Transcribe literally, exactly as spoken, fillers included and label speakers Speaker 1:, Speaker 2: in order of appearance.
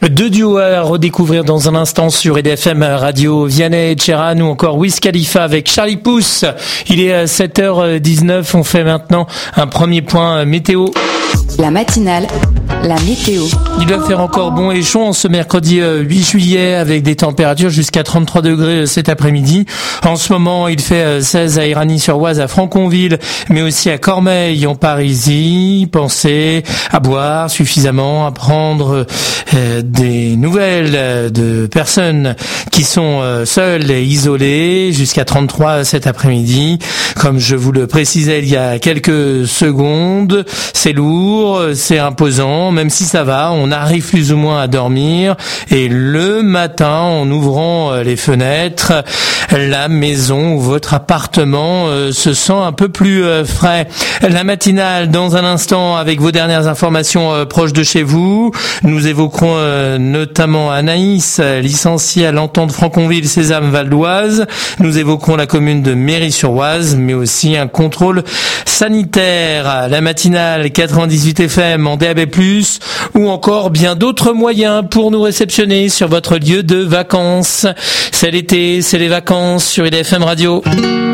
Speaker 1: Deux duos à redécouvrir dans un instant sur E D F M Radio, Vianney Etcheran ou encore Wiz Khalifa avec Charlie Puth. Il est sept heures dix-neuf, on fait maintenant un premier point météo.
Speaker 2: La matinale, la météo.
Speaker 1: Il va faire encore bon et chaud en ce mercredi huit juillet avec des températures jusqu'à trente-trois degrés cet après-midi. En ce moment, il fait seize à Éragny-sur-Oise, à Franconville, mais aussi à Cormeilles, en Parisie. Pensez à boire suffisamment, à prendre euh, des nouvelles de personnes qui sont euh, seules et isolées jusqu'à trente-trois cet après-midi. Comme je vous le précisais il y a quelques secondes, c'est lourd, c'est imposant, même si ça va, on arrive plus ou moins à dormir et le matin, en ouvrant les fenêtres, la maison ou votre appartement euh, se sent un peu plus euh, frais. La matinale dans un instant avec vos dernières informations euh, proches de chez vous. Nous évoquerons euh, notamment Anaïs, licenciée à l'entente Franconville-Sésame-Val d'Oise. Nous évoquerons la commune de Méry-sur-Oise, mais aussi un contrôle sanitaire. La matinale quatre-vingt-dix-huit F M en D A B plus, ou encore bien d'autres moyens pour nous réceptionner sur votre lieu de vacances. C'est l'été, c'est les vacances sur E D F M Radio.